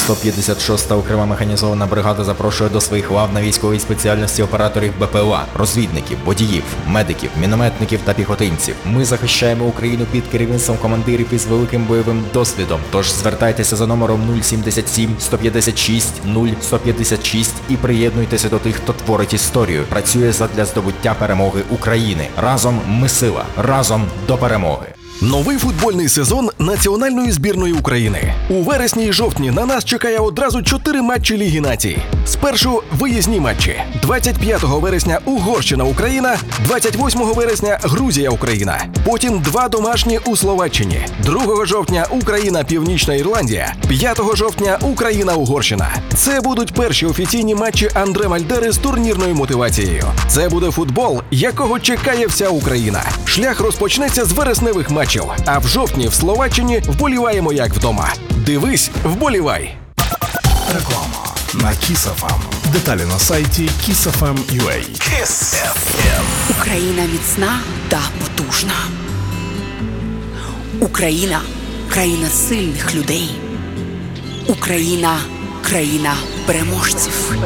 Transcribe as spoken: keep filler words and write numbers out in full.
сто п'ятдесят шоста окрема механізована бригада запрошує до своїх лав на військовій спеціальності операторів БПЛА, розвідників, водіїв, медиків, мінометників та піхотинців. Ми захищаємо Україну під керівництвом командирів із великим бойовим досвідом. Тож звертайтеся за номером нуль сімдесят сім сто п'ятдесят шість нуль сто п'ятдесят шість і приєднуйтеся до тих, хто творить історію, працює задля здобуття перемоги України. Разом ми сила, разом до перемоги. Новий футбольний сезон національної збірної України. У вересні і жовтні на нас чекає одразу чотири матчі Ліги націй. Спершу виїзні матчі. двадцять п'ятого вересня Угорщина-Україна, двадцять восьмого вересня Грузія-Україна. Потім два домашні у Словаччині. другого жовтня Україна-Північна Ірландія, п'ятого жовтня Україна-Угорщина. Це будуть перші офіційні матчі Андре Мальдери з турнірною мотивацією. Це буде футбол, якого чекає вся Україна. Шлях розпочнеться з вересневих матчів. А в жовтні в Словаччині вболіваємо як вдома. Дивись, вболівай! Реклама на Kiss еф ем. Деталі на сайті kiss еф ем крапка ю а. Kiss еф ем. Україна міцна та потужна. Україна – країна сильних людей. Україна – країна переможців.